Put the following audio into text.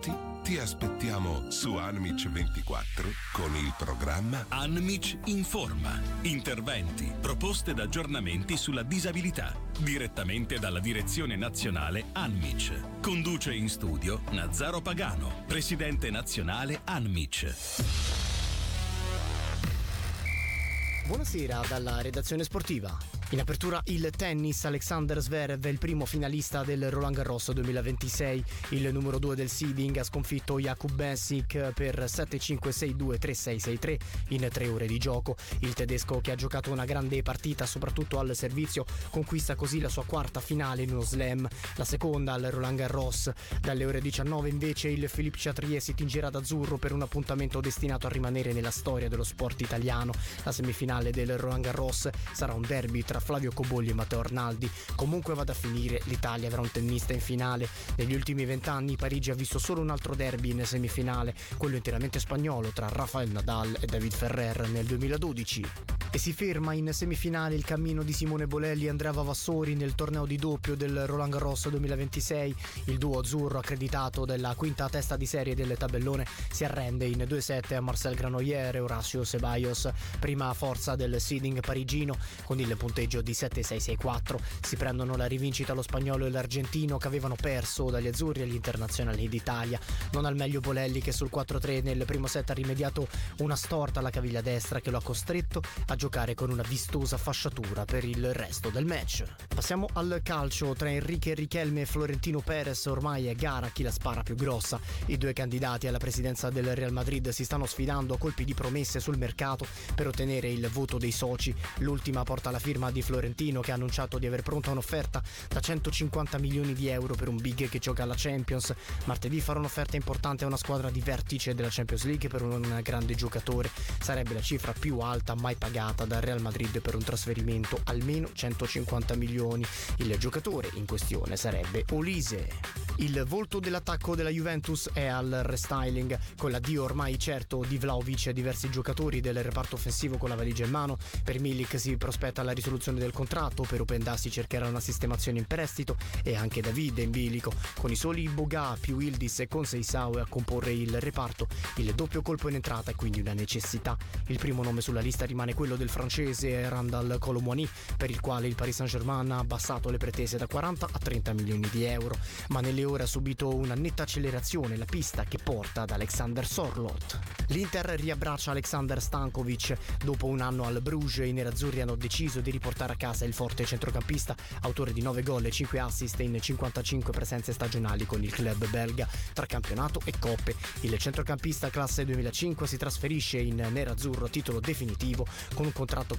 pronti? Ti aspettiamo su Anmic 24 con il programma Anmic Informa. Interventi, proposte ed aggiornamenti sulla disabilità. Direttamente dalla direzione nazionale Anmic. Conduce in studio Nazzaro Pagano, presidente nazionale Anmic. Buonasera dalla redazione sportiva. In apertura il tennis, Alexander Zverev è il primo finalista del Roland Garros 2026. Il numero 2 del seeding ha sconfitto Jakub Besic per 7-5, 6-2, 3-6, 6-3 in 3 ore di gioco. Il tedesco, che ha giocato una grande partita soprattutto al servizio, conquista così la sua quarta finale in uno slam, la seconda al Roland Garros. Dalle ore 19 invece il Philippe Chatrier si tingerà d'azzurro per un appuntamento destinato a rimanere nella storia dello sport italiano. La semifinale del Roland Garros sarà un derby tra Flavio Cobolli e Matteo Arnaldi. Comunque vada a finire, l'Italia avrà un tennista in finale. Negli ultimi 20 anni Parigi ha visto solo un altro derby in semifinale, quello interamente spagnolo tra Rafael Nadal e David Ferrer nel 2012. E si ferma in semifinale il cammino di Simone Bolelli e Andrea Vavassori nel torneo di doppio del Roland Garros 2026. Il duo azzurro, accreditato della quinta testa di serie del tabellone, si arrende in 2-7 a Marcel Granollers e Horacio Ceballos, prima forza del seeding parigino, con il punteggio di 7-6-6-4. Si prendono la rivincita lo spagnolo e l'argentino, che avevano perso dagli azzurri agli internazionali d'Italia. Non al meglio Bolelli, che sul 4-3 nel primo set ha rimediato una storta alla caviglia destra che lo ha costretto a giocare con una vistosa fasciatura per il resto del match. Passiamo al calcio. Tra Enrique Riquelme e Florentino Perez ormai è gara chi la spara più grossa. I due candidati alla presidenza del Real Madrid si stanno sfidando a colpi di promesse sul mercato per ottenere il voto dei soci. L'ultima porta la firma di Florentino, che ha annunciato di aver pronta un'offerta da 150 milioni di euro per un big che gioca alla Champions. Martedì farà un'offerta importante a una squadra di vertice della Champions League per un grande giocatore. Sarebbe la cifra più alta mai pagata dal Real Madrid per un trasferimento, almeno 150 milioni. Il giocatore in questione sarebbe Olise. Il volto dell'attacco della Juventus è al restyling, con l'addio ormai certo di Vlahovic e diversi giocatori del reparto offensivo con la valigia in mano. Per Milik si prospetta la risoluzione del contratto, per Openda si cercherà una sistemazione in prestito e anche David in bilico. Con i soli Boga più Yildiz e Conceição a comporre il reparto, il doppio colpo in entrata è quindi una necessità. Il primo nome sulla lista rimane quello del francese Randal Kolo Muani, per il quale il Paris Saint-Germain ha abbassato le pretese da 40 a 30 milioni di euro, ma nelle ore ha subito una netta accelerazione la pista che porta ad Alexander Sorloth. L'Inter riabbraccia Alexander Stankovic. Dopo un anno al Bruges, i nerazzurri hanno deciso di riportare a casa il forte centrocampista, autore di 9 gol e 5 assist in 55 presenze stagionali con il club belga tra campionato e coppe. Il centrocampista classe 2005 si trasferisce in nerazzurro a titolo definitivo con un contratto